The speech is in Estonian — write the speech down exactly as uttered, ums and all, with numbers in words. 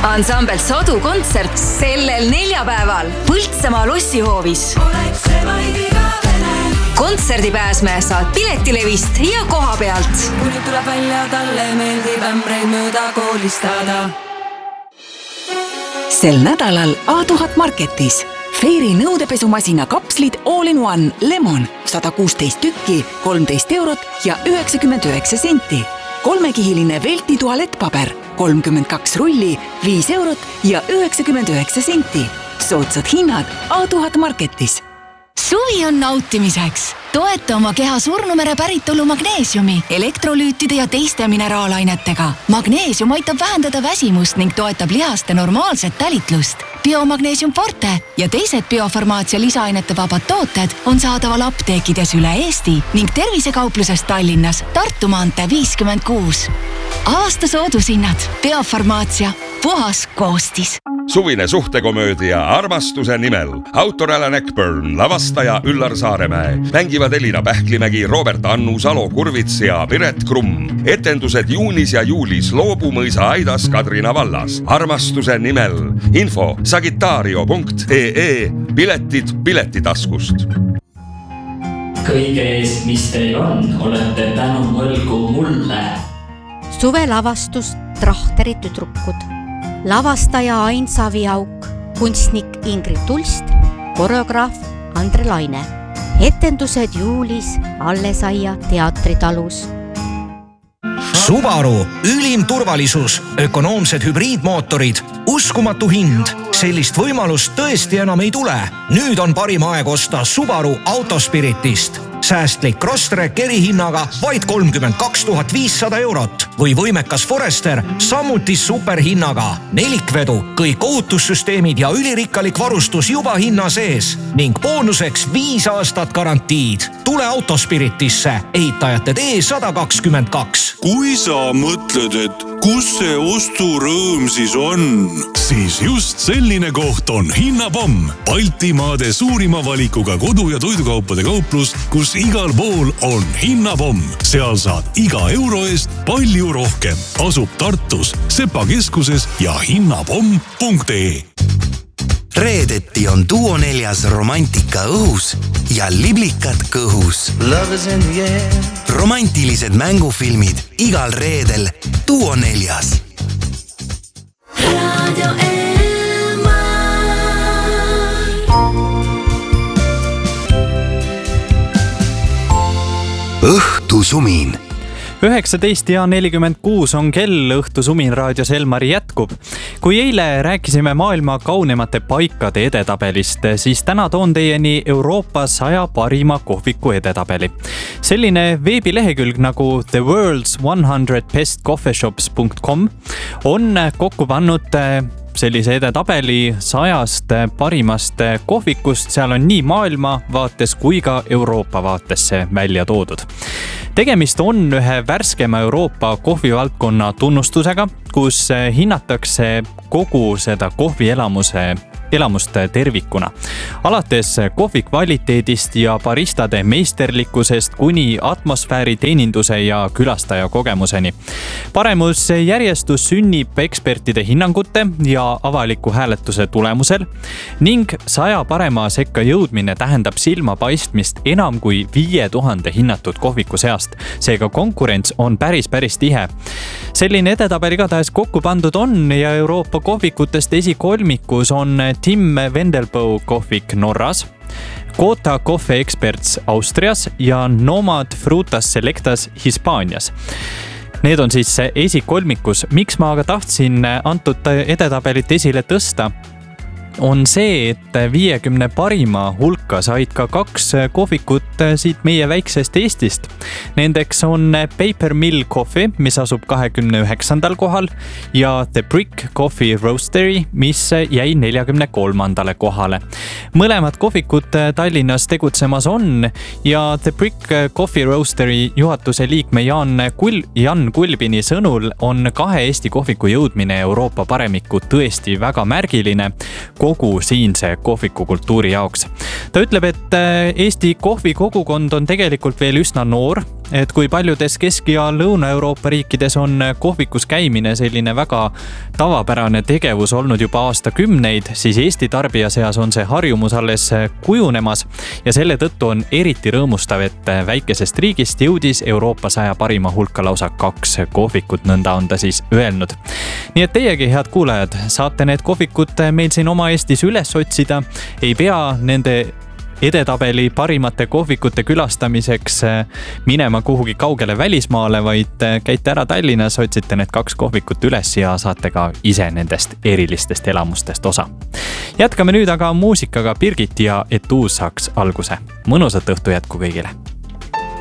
Ansambel Sodu kontsert sellel neljapäeval Põltsamaa lossihoovis. Kontserdipääsme saad Piletilevist ja koha pealt. Kuni tuleb välja, talle meeldib ämbreid mööda koolistada. Sel nädalal A tuhat Marketis Fairy nõudepesumasina kapslid All in One Lemon sada kuusteist tükki, kolmteist eurot ja üheksakümmend üheksa senti. Kolmekihiline Velti tualettpaber kolmkümmend kaks rulli, viis eurot ja üheksakümmend üheksa senti. Soodsad hinnad A tuhat Marketis. Suvi on nautimiseks. Toeta oma keha surnumere päritolu magneesiumi, elektrolüütide ja teiste mineraalainetega. Magneesium aitab vähendada väsimust ning toetab lihaste normaalset tälitlust. Biomagneesium Forte ja teised biofarmaatsia lisaainete vabad tooted on saadaval apteekides üle Eesti ning tervisekaupluses Tallinnas Tartu maantee viiskümmend kuus. Aasta soodushinnad. Biofarmaatsia. Puhas koostis. Suvine suhtekomöödia Armastuse nimel. Autor Alan Eckburn, lavastaja Üllar Saaremäe. Mängivad Elina Pähklimägi, Robert Annu, Salo Kurvits ja Piret Krumm. Etendused juunis ja juulis Loobumõisa Aidas Kadrina vallas. Armastuse nimel. Info sagitario punkt ee. Piletid piletitaskust. Kõige eest, mis teil on, olete tänu mõlgu mulle. Suvelavastus Trahteri tüdrukud. Lavastaja Ain Saviauk, kunstnik Ingrid Tulst, koreograaf Andre Laine. Etendused juulis Allesaia teatritalus. Subaru, ülim turvalisus, ökonoomsed hübriidmootorid, uskumatu hind. Sellist võimalust tõesti enam ei tule. Nüüd on parim aeg osta Subaru Autospiritist. Säästlik Crosstrek erihinnaga vaid kolmkümmend kaks tuhat viissada eurot või võimekas Forester samuti superhinnaga. Nelikvedu, kõik ohutussüsteemid ja ülirikkalik varustus juba hinna sees ning boonuseks viis aastat garantiid. Tule Autospiritisse, ehitajate tee sada kakskümmend kaks. Kui sa mõtled, et kus see osturõõm siis on, siis just selline koht on Hinnapomm. Baltimaade suurima valikuga kodu- ja toidukaupade kauplus, kus igal pool on Hinnapomm. Seal saad iga euro eest palju rohkem. Asub Tartus, Sepa keskuses ja hinnapomm punkt ee. Reedeti on Duo neljas romantika õhus ja liblikad kõhus. Romantilised mängufilmid igal reedel Duo neljas. Radio Õhtusumin. üheksateist ja nelikümmend kuus on kell, õhtusumin raadios Elmari jätkub. Kui eile rääkisime maailma kaunimate paikade edetabelist, siis täna toon teieni Euroopa saja parima kohviku edetabeli. Selline veebilehekülg nagu the world's one hundred best coffeeshops punkt com on kokku pannud sellise edetabeli sajast parimast kohvikust. Seal on nii maailma vaates kui ka Euroopa vaatesse välja toodud. Tegemist on ühe värskema Euroopa kohvivaldkonna tunnustusega, kus hinnatakse kogu seda kohvielamuse elamust tervikuna. Alates kohvi kvaliteedist ja baristade meisterlikkusest kuni atmosfääri teeninduse ja külastaja kogemuseni. Paremus järjestus sünnib ekspertide hinnangute ja avaliku hääletuse tulemusel ning saja parema sekka jõudmine tähendab silma paistmist enam kui viie tuhande hinnatud kohviku seast. Seega konkurents on päris päris tihe. Selline edetabel igatahes kokku pandud on ja Euroopa kohvikutest esikolmikus on Tim Wendelboe kohvik Norras, Kota Coffee Experts Austrias ja Nomad Frutas Selectas Hispaanias. Need on siis esikolmikus. Miks ma aga tahtsin antud edetabelit esile tõsta, on see, et viiekümne parima hulka said ka kaks kohvikut siit meie väiksest Eestist. Nendeks on Paper Mill Coffee, mis asub kahekümne üheksandal kohal ja The Brick Coffee Roastery, mis jäi neljakümne kolmandale kohale. Mõlemad kohvikud Tallinnas tegutsemas on ja The Brick Coffee Roastery juhatuse liikme Jan, Kul- Jan Kulbini sõnul on kahe Eesti kohviku jõudmine Euroopa paremikku tõesti väga märgiline kogu siinse kohvikukultuuri jaoks. Ta ütleb, et Eesti kohvikogukond on tegelikult veel üsna noor et kui paljudes Kesk- ja Lõuna-Euroopa riikides on kohvikus käimine selline väga tavapärane tegevus olnud juba aastakümneid, siis Eesti tarbija seas on see harjumus alles kujunemas ja selle tõttu on eriti rõõmustav, et väikesest riigist jõudis Euroopa saja parima hulka lausa kaks kohvikut, nõnda on ta siis öelnud. Nii et teiegi, head kuulajad, saate need kohvikud meil siin oma Eestis üles otsida, ei pea nende edetabeli parimate kohvikute külastamiseks minema kuhugi kaugele välismaale, vaid käite ära Tallinnas, otsite need kaks kohvikut üles ja saate ka ise nendest erilistest elamustest osa. Jätkame nüüd aga muusikaga, Birgit ja Et uus saaks alguse. Mõnusat õhtu jätku kõigile!